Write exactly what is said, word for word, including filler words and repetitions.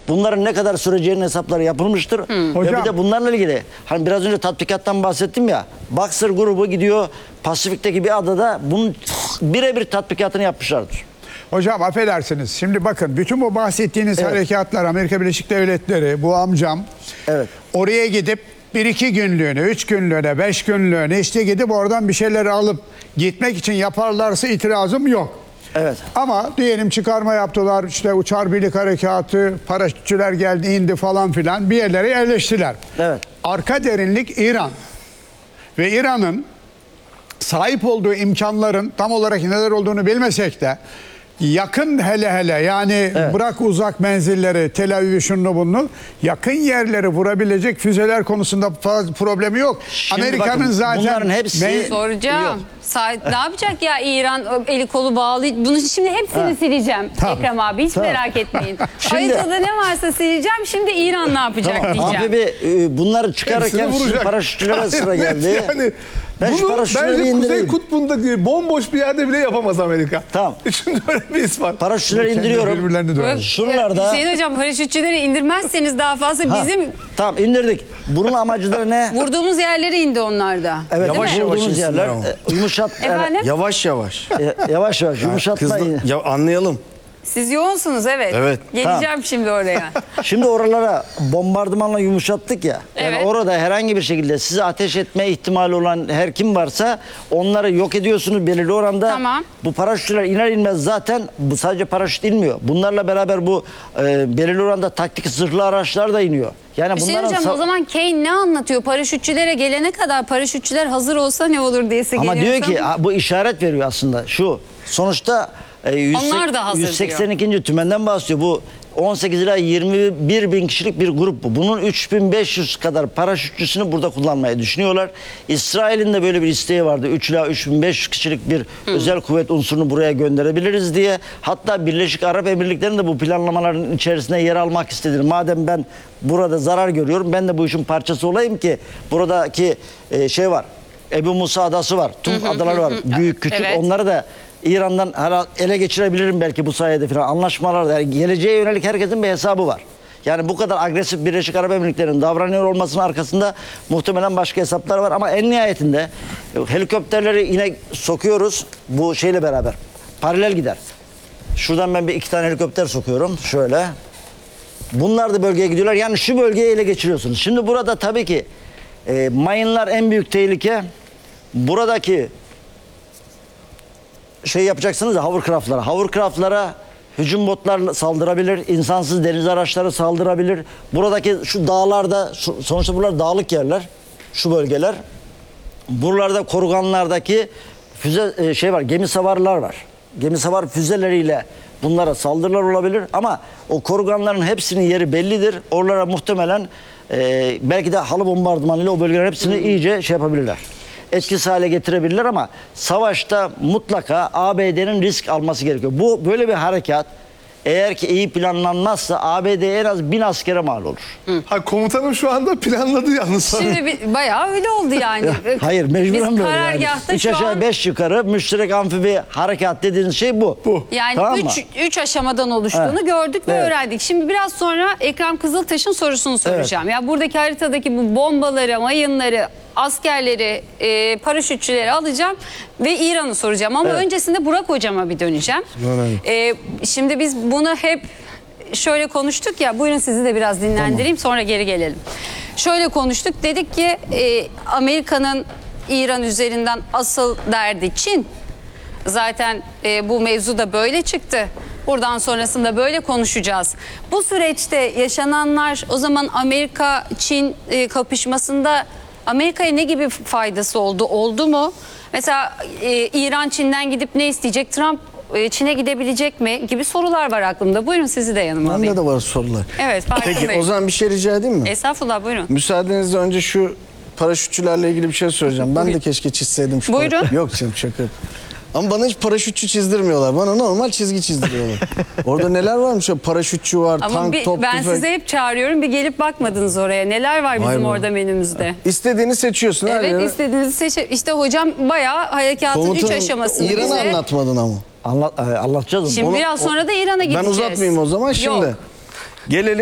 Bunların ne kadar süreceğinin hesapları yapılmıştır. Ve Hocam. bir de bunlarla ilgili hani biraz önce tatbikattan bahsettim ya. Boxer grubu gidiyor Pasifik'teki bir adada bunun birebir tatbikatını yapmışlardır. Hocam affedersiniz. Şimdi bakın bütün bu bahsettiğiniz Evet. harekatlar Amerika Birleşik Devletleri, bu amcam Evet. oraya gidip bir iki günlüğüne, üç günlüğüne, beş günlüğüne işte gidip oradan bir şeyler alıp gitmek için yaparlarsa itirazım yok. Evet. Ama diyelim çıkarma yaptılar, işte uçar birlik harekatı, paraşütçüler geldi indi falan filan bir yerlere yerleştiler. Evet. Arka derinlik İran. Ve İran'ın sahip olduğu imkanların tam olarak neler olduğunu bilmesek de yakın hele hele yani Evet. bırak uzak menzilleri Tel Aviv'i şunu bunu yakın yerleri vurabilecek füzeler konusunda fazla problemi yok. Şimdi Amerika'nın bakın, zaten bunların hepsi- me- Soracağım. Yok. Sa- ne yapacak ya İran eli kolu bağlı? Bunu şimdi hepsini sileceğim Tamam. Ekrem abi. Hiç Tamam. merak etmeyin. Şimdi- Haritada ne varsa sileceğim. Şimdi İran ne yapacak Tamam. diyeceğim. Amfibi e, bunları çıkarırken Hepsini sizin vuracak. paraşütçülere sıra Hayır, geldi. Yani Ben şu bunu paraşütleri bence bir Kuzey indireyim. Kutbu'ndaki bomboş bir yerde bile yapamaz Amerika. Tamam. Şimdi öyle bir his var. Paraşütleri kendi indiriyorum. birbirlerini döver. Şuralarda- Hüseyin Hocam paraşütçüleri indirmezseniz daha fazla Ha, bizim Tamam indirdik. Bunun amacı da ne? vurduğumuz yerlere indi onlar da. Evet, Değil Yavaş mi? yavaş vurduğumuz insinler yerler ama. e, yumuşat. Efendim? Yavaş yavaş. e, yavaş yavaş yumuşatma. Kızla, ya anlayalım. Siz yoğunsunuz evet. Evet. Geleceğim Tamam. şimdi oraya. Şimdi oralara bombardımanla yumuşattık ya. Yani Evet. orada herhangi bir şekilde size ateş etme ihtimali olan her kim varsa onları yok ediyorsunuz belirli oranda. Tamam. Bu paraşütler iner inmez zaten bu sadece paraşüt inmiyor. Bunlarla beraber bu e, belirli oranda taktik zırhlı araçlar da iniyor. Yani Hüseyin bunların Hocam sa- o zaman Kane ne anlatıyor? Paraşütçülere gelene kadar paraşütçüler hazır olsa ne olur diyesi ama geliyor. diyor ki ha, bu işaret veriyor aslında şu. Sonuçta e, yüz sek- Onlar da hazır yüz seksen ikinci tümenden bahsediyor. Bu on sekiz ila yirmi bir bin kişilik bir grup bu. Bunun üç bin beş yüz kadar paraşütçüsünü burada kullanmayı düşünüyorlar. İsrail'in de böyle bir isteği vardı. üç ila üç bin beş yüz kişilik bir özel kuvvet unsurunu buraya gönderebiliriz diye. Hatta Birleşik Arap Emirlikleri'nin de bu planlamaların içerisine yer almak istediğini. Madem ben burada zarar görüyorum ben de bu işin parçası olayım ki buradaki e, şey var. Ebu Musa adası var. Tüm adaları var. Büyük küçük Evet. onları da İran'dan hala ele geçirebilirim belki bu sayede falan anlaşmalarda. Yani geleceğe yönelik herkesin bir hesabı var. Yani bu kadar agresif Birleşik Arap Emirlikleri'nin davranıyor olmasının arkasında muhtemelen başka hesaplar var. Ama en nihayetinde helikopterleri yine sokuyoruz bu şeyle beraber. Paralel gider. Şuradan ben bir iki tane helikopter sokuyorum. Şöyle. Bunlar da bölgeye gidiyorlar. Yani şu bölgeyi ele geçiriyorsunuz. Şimdi burada tabii ki e, mayınlar en büyük tehlike. Buradaki şey yapacaksınız ya hovercraft'lara. Hovercraft'lara hücum botlar saldırabilir, insansız deniz araçları saldırabilir. Buradaki şu dağlarda, sonuçta buralar dağlık yerler, şu bölgeler. Buralarda koruganlardaki füze e, şey var, gemi savarlar var. Gemi savar füzeleriyle bunlara saldırılar olabilir ama o koruganların hepsinin yeri bellidir. Oralara muhtemelen e, belki de halı bombardımanıyla o bölgelerin hepsini iyice şey yapabilirler. Etkisiz hale getirebilirler ama savaşta mutlaka A B D'nin risk alması gerekiyor. Bu böyle bir harekat eğer ki iyi planlanmazsa A B D'ye en az bin askere mal olur. Ha, komutanım şu anda planladı yalnız. Şimdi bir, bayağı öyle oldu yani. Hayır mecburen Biz böyle yani. karargahta Üç şu aşağı an beş yukarı müşterek amfibi harekat dediğiniz şey bu. Bu. yani Tamam mı? üç, üç aşamadan oluştuğunu Evet. gördük ve Evet. öğrendik. Şimdi biraz sonra Ekrem Kızıltaş'ın sorusunu soracağım. Ya buradaki haritadaki bu bombaları, mayınları, askerleri, e, paraşütçüleri alacağım ve İran'ı soracağım. Ama Evet. öncesinde Burak Hocam'a bir döneceğim. E, şimdi biz bunu hep şöyle konuştuk ya. Buyurun sizi de biraz dinlendireyim sonra geri gelelim. Şöyle konuştuk. Dedik ki e, Amerika'nın İran üzerinden asıl derdi Çin. Zaten e, bu mevzu da böyle çıktı. Buradan sonrasında böyle konuşacağız. Bu süreçte yaşananlar o zaman Amerika-Çin e, kapışmasında Amerika'ya ne gibi faydası oldu? Oldu mu? Mesela e, İran Çin'den gidip ne isteyecek? Trump e, Çin'e gidebilecek mi? Gibi sorular var aklımda. Buyurun sizi de yanıma alayım. Bende de var sorular. Evet farkındayım. Peki o zaman bir şey rica edeyim mi? Estağfurullah buyurun. Müsaadenizle önce şu paraşütçülerle ilgili bir şey söyleyeceğim. Ben de keşke çizseydim şu Buyurun. para- Yok canım şaka. Ama bana hiç paraşütçü çizdirmiyorlar. Bana normal çizgi çizdiriyorlar. Orada neler varmış? O paraşütçü var, Ama tank, bir, top, ben tüfek. size hep çağırıyorum. Bir gelip bakmadınız oraya. Neler var bizim be. orada menümüzde? İstediğini seçiyorsun. her Evet yere. istediğinizi seçin. İşte hocam bayağı harekatın üç Komutanım, aşamasını İran'ı bize... anlatmadın ama. Anlat, e, anlatacağız. Şimdi Onu- biraz sonra da İran'a Ben gideceğiz. uzatmayayım o zaman şimdi. Yok. Gelelim.